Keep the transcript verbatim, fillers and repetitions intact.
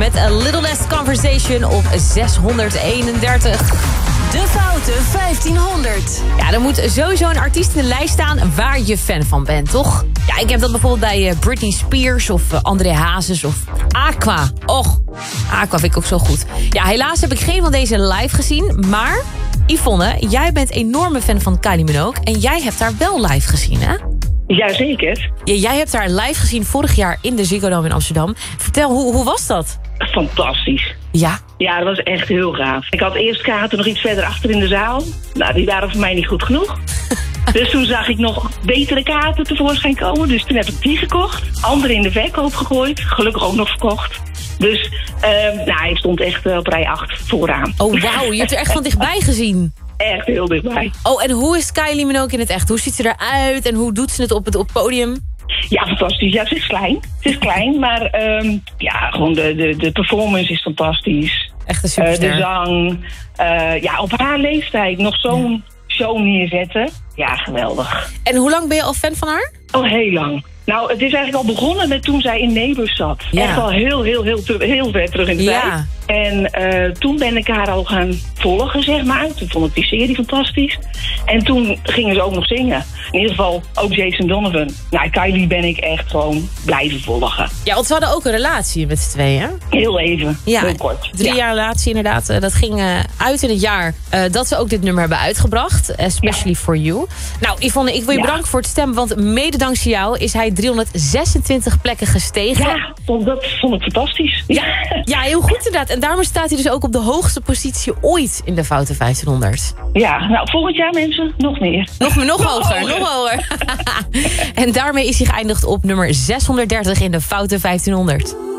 met A Little Less Conversation op zeshonderdeenendertig. De Foute vijftienhonderd. Ja, er moet sowieso een artiest in de lijst staan waar je fan van bent, toch? Ja, ik heb dat bijvoorbeeld bij uh, Britney Spears of uh, André Hazes of Aqua. Och, Aqua vind ik ook zo goed. Ja, helaas heb ik geen van deze live gezien, maar Yvonne, jij bent enorme fan van Kylie Minogue en jij hebt haar wel live gezien, hè? Jazeker. Ja, jij hebt haar live gezien vorig jaar in de Ziggo Dome in Amsterdam. Vertel, hoe, hoe was dat? Fantastisch. Ja? Ja, dat was echt heel gaaf. Ik had eerst kaarten nog iets verder achter in de zaal. Nou, die waren voor mij niet goed genoeg. Dus toen zag ik nog betere kaarten tevoorschijn komen. Dus toen heb ik die gekocht. Andere in de verkoop gegooid. Gelukkig ook nog verkocht. Dus uh, nou, ik stond echt op rij acht vooraan. Oh, wauw. Je hebt er echt van dichtbij gezien. Echt heel dichtbij. Oh, en hoe is Kylie Minogue in het echt? Hoe ziet ze eruit en hoe doet ze het op het op het podium? Ja, fantastisch. Ja, ze is klein. Ze is klein, maar um, ja, gewoon de, de, de performance is fantastisch. Echt een superster. Uh, de zang. Uh, ja, op haar leeftijd nog zo'n ja. show neerzetten. Ja, geweldig. En hoe lang ben je al fan van haar? Al heel lang. Nou, het is eigenlijk al begonnen met toen zij in Neighbours zat. Ja. Echt al heel, heel, heel, heel ver terug in de ja. tijd. En uh, toen ben ik haar al gaan volgen, zeg maar. Toen vond ik die serie fantastisch. En toen gingen ze ook nog zingen. In ieder geval ook Jason Donovan. Nou, Kylie ben ik echt gewoon blijven volgen. Ja, want ze hadden ook een relatie met z'n tweeën, hè? Heel even, ja, heel kort. Drie ja. jaar relatie inderdaad. Uh, dat ging uh, uit in het jaar uh, dat ze ook dit nummer hebben uitgebracht. Especially ja. for you. Nou, Yvonne, ik wil je ja. bedanken voor het stemmen. Want mede dankzij jou is hij driehonderdzesentwintig plekken gestegen. Ja, dat vond ik fantastisch. Ja, ja heel goed inderdaad. En daarom staat hij dus ook op de hoogste positie ooit in de Foute vijftienhonderd. Ja, nou volgend jaar mensen nog meer. Nog, nog, nog hoger, hoger, nog hoger. En daarmee is hij geëindigd op nummer zeshonderddertig in de Foute vijftienhonderd.